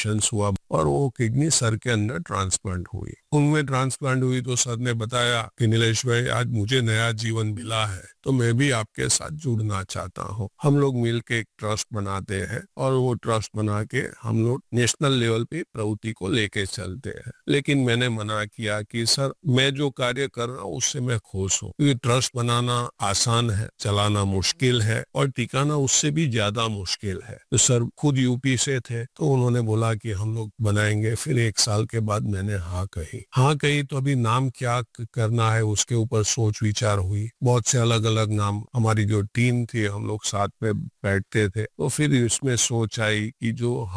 Operations हुआ और वो किडनी सर के अंदर ट्रांसप्लांट हुई। उनमें ट्रांसप्लांट हुई तो सर ने बताया कि नीलेश भाई, आज मुझे नया जीवन मिला है तो मैं भी आपके साथ जुड़ना चाहता हूँ। हम लोग मिलके एक ट्रस्ट बनाते हैं और वो ट्रस्ट बना के हम लोग नेशनल लेवल पे प्रवृत्ति को लेके चलते हैं। लेकिन मैंने मना किया कि सर, मैं जो कार्य कर रहा हूँ उससे मैं खुश हूँ, क्योंकि ट्रस्ट बनाना आसान है, चलाना मुश्किल है और टिकाना उससे भी ज्यादा मुश्किल है। तो सर खुद यूपी से थे तो उन्होंने बोला कि हम लोग बनाएंगे। फिर 1 साल के बाद मैंने हाँ कही तो अभी नाम क्या करना है उसके ऊपर सोच विचार हुई। बहुत से अलग अलग नाम, हमारी जो टीम थी हम लोग साथ में बैठते थे तो फिर इसमें सोच आई कि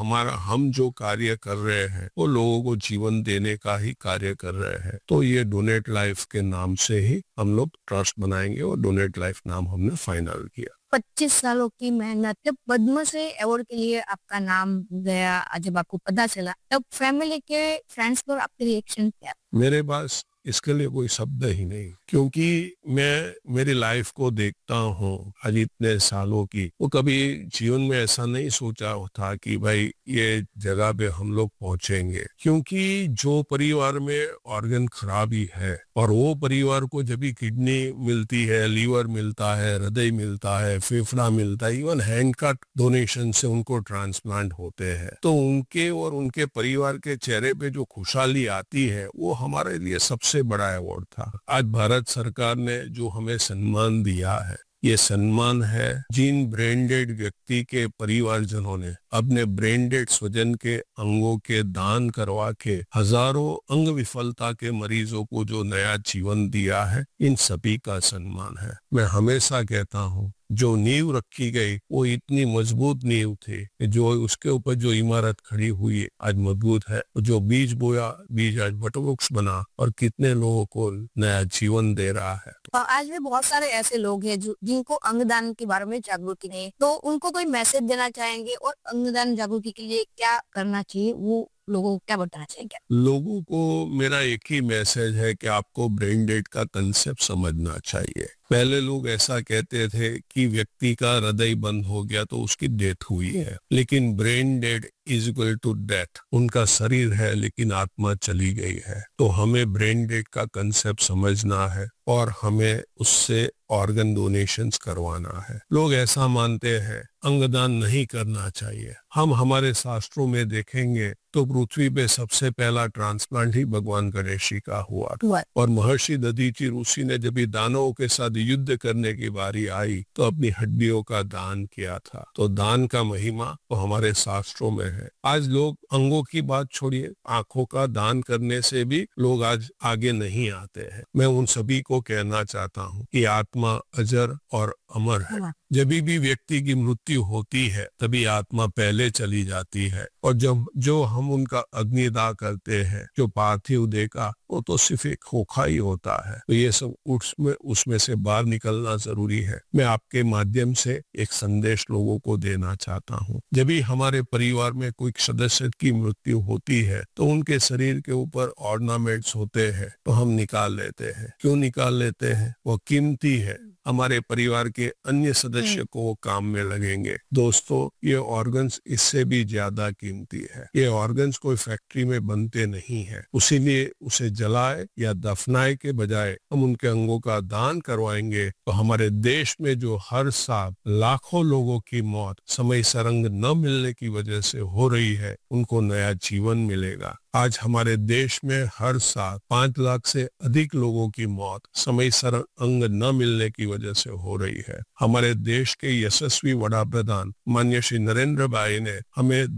हम जो कार्य कर रहे हैं वो लोगों को जीवन देने का ही कार्य कर रहे हैं, तो ये डोनेट लाइफ के नाम से ही हम लोग ट्रस्ट बनाएंगे और डोनेट लाइफ नाम हमने फाइनल किया। 25 सालों की मेहनत, जब पद्मश्री अवार्ड के लिए आपका नाम गया, जब आपको पता चला, तब फैमिली के, फ्रेंड्स पर आपके रिएक्शन क्या? मेरे पास इसके लिए कोई शब्द ही नहीं, क्योंकि मैं मेरी लाइफ को देखता हूँ आज इतने सालों की, वो कभी जीवन में ऐसा नहीं सोचा था कि भाई ये जगह पे हम लोग पहुंचेंगे। क्योंकि जो परिवार में ऑर्गन खराबी है और वो परिवार को जब भी किडनी मिलती है, लीवर मिलता है, हृदय मिलता है, फेफड़ा मिलता है, इवन हैंड का डोनेशन से उनको ट्रांसप्लांट होते हैं, तो उनके और उनके परिवार के चेहरे पे जो खुशहाली आती है वो हमारे लिए सबसे बड़ा अवार्ड था। आज भारत सरकार ने जो हमें सम्मान दिया है, ये सम्मान है जिन ब्रेनडेड व्यक्ति के परिवारजनों ने अपने ब्रेनडेड स्वजन के अंगों के दान करवा के हजारों अंग विफलता के मरीजों को जो नया जीवन दिया है, इन सभी का सम्मान है। मैं हमेशा कहता हूँ जो नींव रखी गई वो इतनी मजबूत नींव थी कि जो उसके ऊपर जो इमारत खड़ी हुई आज मजबूत है। जो बीज बोया, बीज आज वटवृक्ष बना और कितने लोगों को नया जीवन दे रहा है। आज भी बहुत सारे ऐसे लोग हैं जो जिनको अंगदान के बारे में जागरूकता नहीं है, तो उनको कोई मैसेज देना चाहेंगे और अंगदान जागरूकता के लिए क्या करना चाहिए, वो लोगों को क्या बताना चाहेंगे? लोगों को मेरा एक ही मैसेज है कि आपको ब्रेन डेड का कंसेप्ट समझना चाहिए। पहले लोग ऐसा कहते थे कि व्यक्ति का हृदय बंद हो गया तो उसकी डेथ हुई है, लेकिन brain dead is equal to death. उनका शरीर है लेकिन आत्मा चली गई है। तो हमें ब्रेन डेड का कंसेप्ट समझना है और हमें उससे ऑर्गन डोनेशंस करवाना है। लोग ऐसा मानते हैं अंगदान नहीं करना चाहिए। हम हमारे शास्त्रों में देखेंगे तो पृथ्वी पे सबसे पहला ट्रांसप्लांट ही भगवान गणेश जी का हुआ और महर्षि दधीचि ऋषि ने जब दानवों के साथ युद्ध करने की बारी आई तो अपनी हड्डियों का दान किया था। तो दान का महिमा तो हमारे शास्त्रों में है। आज लोग अंगों की बात छोड़िए, आंखों का दान करने से भी लोग आज आगे नहीं आते हैं। मैं उन सभी को कहना चाहता हूँ कि आत्मा अजर और अमर है। जब भी व्यक्ति की मृत्यु होती है तभी आत्मा पहले चली जाती है और जब जो हम उनका अग्निदाह करते हैं, जो पार्थिव देह का, वो तो सिर्फ एक खोखा ही होता है। तो ये सब उसमें से बाहर निकलना जरूरी है। मैं आपके माध्यम से एक संदेश लोगों को देना चाहता हूँ। जब भी हमारे परिवार में कोई सदस्य की मृत्यु होती है तो उनके शरीर के ऊपर ऑर्नामेंट्स होते हैं तो हम निकाल लेते हैं। क्यों निकाल लेते हैं? वो कीमती है, हमारे परिवार के अन्य सदस्य को वो काम में लगेंगे। दोस्तों, ये ऑर्गन्स इससे भी ज्यादा कीमती है। ये ऑर्गन्स कोई फैक्ट्री में बनते नहीं है, उसीलिए उसे जलाए या दफनाए के बजाय हम उनके अंगों का दान करवाएंगे तो हमारे देश में जो हर साल लाखों लोगों की मौत समय सरंग न मिलने की वजह से हो रही है, उनको नया जीवन मिलेगा। आज हमारे देश में हर साल 5 लाख से अधिक लोगों की मौत समय सर अंग न मिलने की वजह से हो रही है। हमारे देश के यशस्वी वड़ा प्रधान माननीय श्री नरेंद्र भाई ने हमें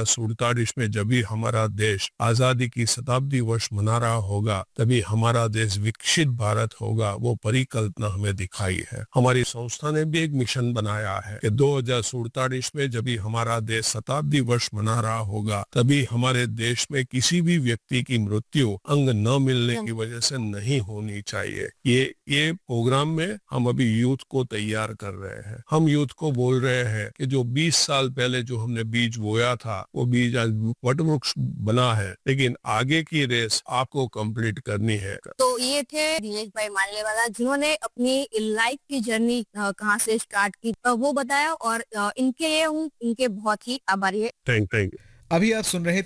2047 में जब भी हमारा देश आजादी की शताब्दी वर्ष मना रहा होगा तभी हमारा देश विकसित भारत होगा, वो परिकल्पना हमें दिखाई है। हमारी संस्था ने भी एक मिशन बनाया है कि 2047 में जब भी हमारा देश शताब्दी वर्ष मना रहा होगा तभी हमारे देश में किसी भी व्यक्ति की मृत्यु अंग न मिलने की वजह से नहीं होनी चाहिए। ये प्रोग्राम में हम अभी यूथ को तैयार कर रहे हैं। हम यूथ को बोल रहे हैं कि जो 20 साल पहले जो हमने बीज बोया था वो बीज आज वटवृक्ष बना है, लेकिन आगे की रेस आपको कंप्लीट करनी है। तो ये थे दिनेश भाई मानलेवाला, जिन्होंने अपनी लाइफ की जर्नी कहाँ से स्टार्ट की वो बताया और इनके लिए हूँ, इनके बहुत ही आभारी है। Thank you. अभी आप सुन रहे थे